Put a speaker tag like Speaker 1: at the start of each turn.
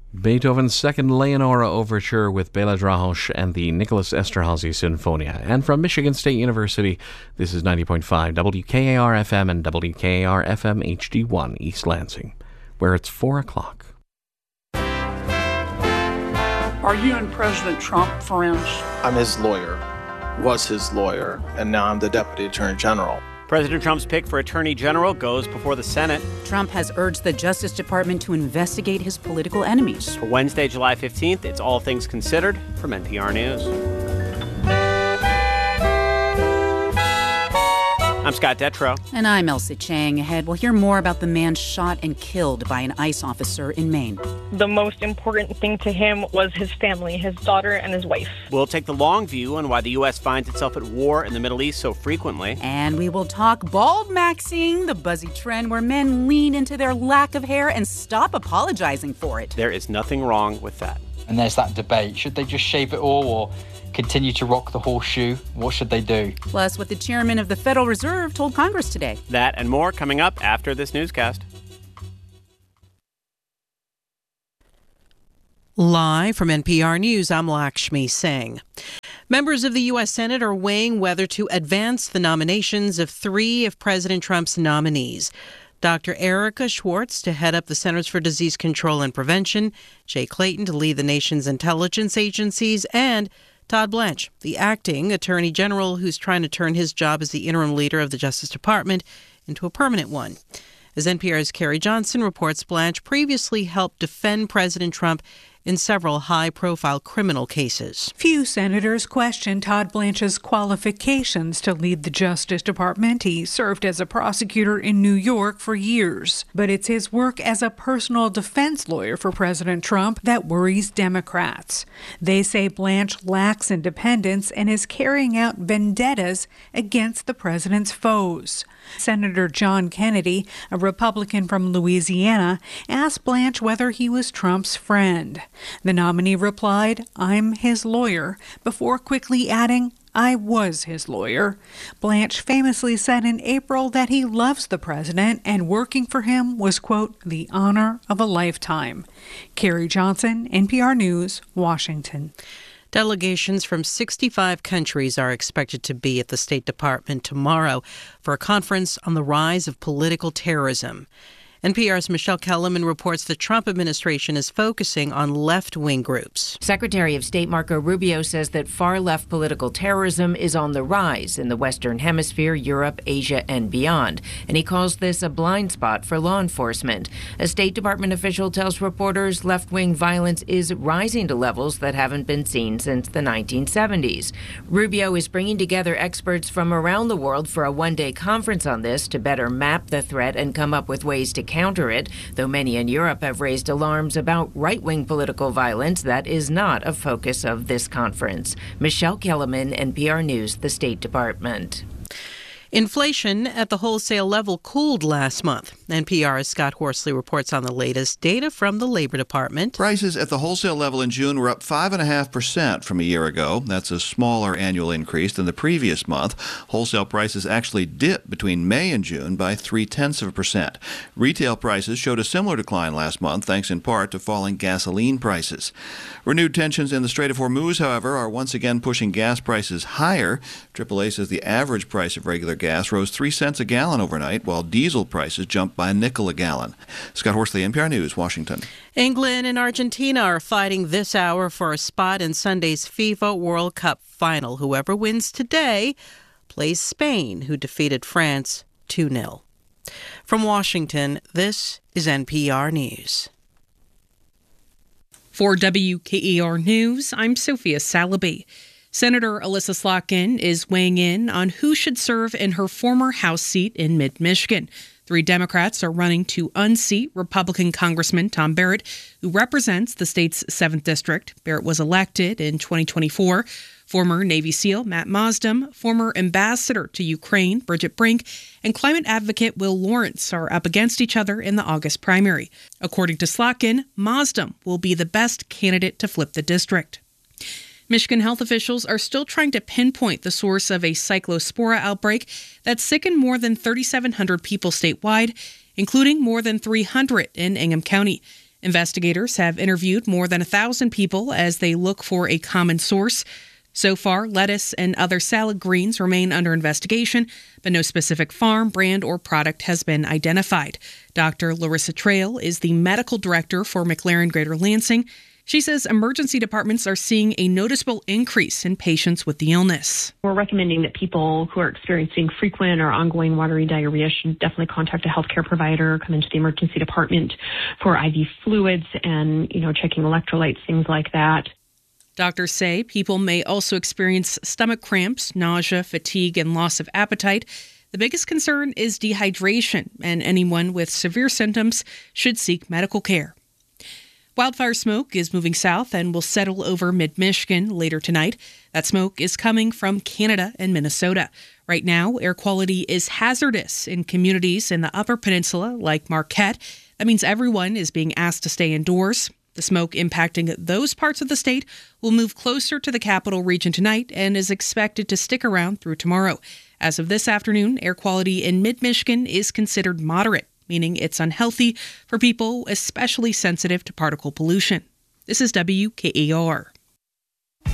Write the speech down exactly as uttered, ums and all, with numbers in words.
Speaker 1: Beethoven's Second Leonora Overture with Béla Drahos and the Nicholas Esterházy Sinfonia. And from Michigan State University, this is ninety point five W K A R F M and W K A R F M H D one East Lansing, where it's four o'clock.
Speaker 2: Are you and President Trump friends?
Speaker 3: I'm his lawyer, was his lawyer, and now I'm the Deputy Attorney General.
Speaker 4: President Trump's pick for Attorney General goes before the Senate.
Speaker 5: Trump has urged the Justice Department to investigate his political enemies.
Speaker 4: For Wednesday, July fifteenth, it's All Things Considered from N P R News. I'm Scott Detrow.
Speaker 5: And I'm Elsie Chang. Ahead, we'll hear more about the man shot and killed by an ICE officer in Maine.
Speaker 6: The most important thing to him was his family, his daughter and his wife.
Speaker 4: We'll take the long view on why the U S finds itself at war in the Middle East so frequently.
Speaker 5: And we will talk bald maxing, the buzzy trend where men lean into their lack of hair and stop apologizing for it.
Speaker 4: There is nothing wrong with that.
Speaker 7: And there's that debate. Should they just shave it all or continue to rock the horseshoe? What should they do?
Speaker 5: Plus, what the chairman of the Federal Reserve told Congress today.
Speaker 4: That and more coming up after this newscast.
Speaker 8: Live from N P R News, I'm Lakshmi Singh. Members of the U S Senate are weighing whether to advance the nominations of three of President Trump's nominees. Doctor Erica Schwartz to head up the Centers for Disease Control and Prevention, Jay Clayton to lead the nation's intelligence agencies, and Todd Blanche, the acting Attorney General who's trying to turn his job as the interim leader of the Justice Department into a permanent one. As N P R's Carrie Johnson reports, Blanche previously helped defend President Trump in several high-profile criminal cases.
Speaker 9: Few senators question Todd Blanche's qualifications to lead the Justice Department. He served as a prosecutor in New York for years. But it's his work as a personal defense lawyer for President Trump that worries Democrats. They say Blanche lacks independence and is carrying out vendettas against the president's foes. Senator John Kennedy, a Republican from Louisiana, asked Blanche whether he was Trump's friend. The nominee replied, "I'm his lawyer," before quickly adding, "I was his lawyer." Blanche famously said in April that he loves the president and working for him was, quote, "the honor of a lifetime." Carrie Johnson, N P R News, Washington.
Speaker 8: Delegations from sixty-five countries are expected to be at the State Department tomorrow for a conference on the rise of political terrorism. N P R's Michelle Kellerman reports the Trump administration is focusing on left-wing groups.
Speaker 10: Secretary of State Marco Rubio says that far-left political terrorism is on the rise in the Western Hemisphere, Europe, Asia, and beyond, and he calls this a blind spot for law enforcement. A State Department official tells reporters left-wing violence is rising to levels that haven't been seen since the nineteen seventies. Rubio is bringing together experts from around the world for a one-day conference on this to better map the threat and come up with ways to counter it, though many in Europe have raised alarms about right-wing political violence. That is not a focus of this conference. Michelle Kellerman, N P R News, the State Department.
Speaker 8: Inflation at the wholesale level cooled last month. N P R's Scott Horsley reports on the latest data from the Labor Department.
Speaker 11: Prices at the wholesale level in June were up five point five percent from a year ago. That's a smaller annual increase than the previous month. Wholesale prices actually dipped between May and June by three-tenths of a percent. Retail prices showed a similar decline last month, thanks in part to falling gasoline prices. Renewed tensions in the Strait of Hormuz, however, are once again pushing gas prices higher. triple A says the average price of regular gas rose three cents a gallon overnight, while diesel prices jumped by a nickel a gallon. Scott Horsley, N P R News, Washington.
Speaker 8: England and Argentina are fighting this hour for a spot in Sunday's FIFA World Cup final. Whoever wins today plays Spain, who defeated France two nil. From Washington, this is N P R News.
Speaker 12: For W K E R News, I'm Sophia Salaby. Senator Alyssa Slotkin is weighing in on who should serve in her former House seat in mid-Michigan. Three Democrats are running to unseat Republican Congressman Tom Barrett, who represents the state's seventh District. Barrett was elected in twenty twenty-four. Former Navy SEAL Matt Mosdem, former ambassador to Ukraine Bridget Brink, and climate advocate Will Lawrence are up against each other in the August primary. According to Slotkin, Mosdem will be the best candidate to flip the district. Michigan health officials are still trying to pinpoint the source of a cyclospora outbreak that sickened more than three thousand seven hundred people statewide, including more than three hundred in Ingham County. Investigators have interviewed more than a thousand people as they look for a common source. So far, lettuce and other salad greens remain under investigation, but no specific farm, brand, or product has been identified. Doctor Larissa Trail is the medical director for McLaren Greater Lansing. She says emergency departments are seeing a noticeable increase in patients with the illness.
Speaker 13: We're recommending that people who are experiencing frequent or ongoing watery diarrhea should definitely contact a healthcare provider, come into the emergency department for I V fluids and, you know, checking electrolytes, things like that.
Speaker 12: Doctors say people may also experience stomach cramps, nausea, fatigue, and loss of appetite. The biggest concern is dehydration, and anyone with severe symptoms should seek medical care. Wildfire smoke is moving south and will settle over mid-Michigan later tonight. That smoke is coming from Canada and Minnesota. Right now, air quality is hazardous in communities in the Upper Peninsula like Marquette. That means everyone is being asked to stay indoors. The smoke impacting those parts of the state will move closer to the capital region tonight and is expected to stick around through tomorrow. As of this afternoon, air quality in mid-Michigan is considered moderate, meaning it's unhealthy for people especially sensitive to particle pollution. This is W K A R.